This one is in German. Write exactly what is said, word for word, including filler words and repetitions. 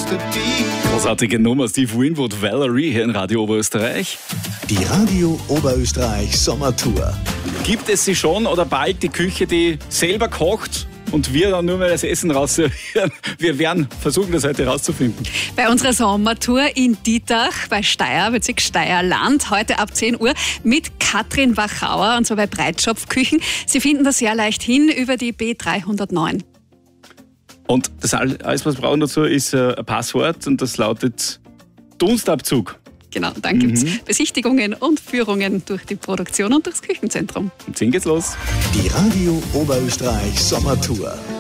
Großartige Nummer, Steve Winwood, Valerie hier in Radio Oberösterreich. Die Radio Oberösterreich Sommertour. Gibt es sie schon oder bald die Küche, die selber kocht und wir dann nur mehr das Essen rausservieren? Wir werden versuchen, das heute rauszufinden. Bei unserer Sommertour in Dietach bei Steyr, Bezirk Steyrland, heute ab zehn Uhr mit Katrin Wachauer und zwar bei Breitschopf Küchen. Sie finden das sehr leicht hin über die B dreihundertneun. Und das alles, was wir brauchen dazu, ist ein Passwort und das lautet Dunstabzug. Genau, dann gibt es mhm. Besichtigungen und Führungen durch die Produktion und durchs Küchenzentrum. Um zehn geht's los. Die Radio Oberösterreich Sommertour.